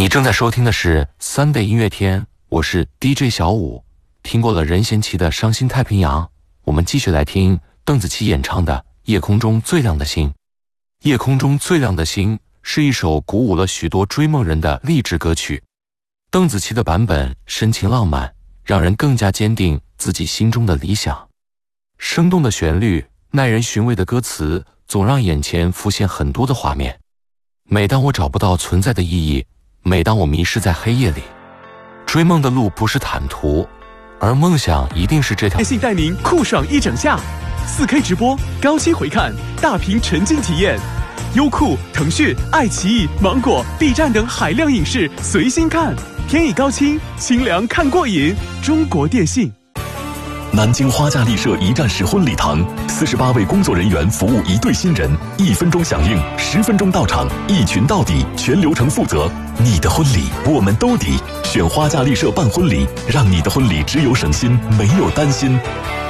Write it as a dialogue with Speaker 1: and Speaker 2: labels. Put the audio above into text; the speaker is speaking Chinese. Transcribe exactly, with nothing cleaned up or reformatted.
Speaker 1: 正在收听的是 Sunday 音乐天，我是 D J 小五。听过了任贤齐的《伤心太平洋》，我们继续来听邓紫棋演唱的《夜空中最亮的星》。夜空中最亮的星是一首鼓舞了许多追梦人的励志歌曲。邓紫棋的版本深情浪漫，让人更加坚定自己心中的理想。生动的旋律，耐人寻味的歌词，总让眼前浮现很多的画面。每当我找不到存在的意义，每当我迷失在黑夜里，追梦的路不是坦途，而梦想一定是这条。
Speaker 2: 电信带您酷爽一整夏， 四 K 直播，高清回看，大屏沉浸体验，优酷、腾讯、爱奇艺、芒果、B 站等海量影视随心看，便宜高清，清凉看过瘾。中国电信。
Speaker 3: 南京花架丽舍一站式婚礼堂，四十八位工作人员服务一对新人，一分钟响应，十分钟到场，一群到底，全流程负责。你的婚礼我们都抵，选花架丽舍办婚礼，让你的婚礼只有省心，没有担心。